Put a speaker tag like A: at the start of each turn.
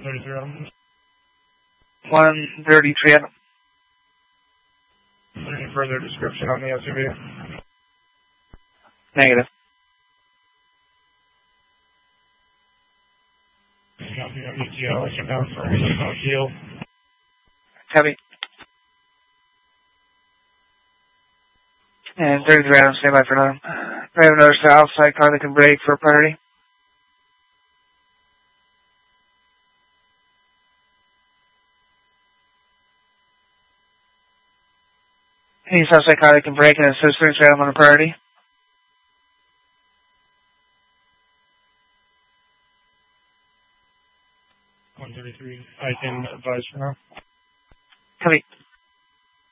A: 133 Adam.
B: 133 Adam.
A: Any further description on the SUV?
B: Negative.
A: Copy of ETL, I can down for yield.
B: Copy. And 33 Adam, stand by for now. I have another outside car that can brake for priority. Any outside car that can brake and it says 33 Adam on a priority.
A: I can advise for now.
B: Copy.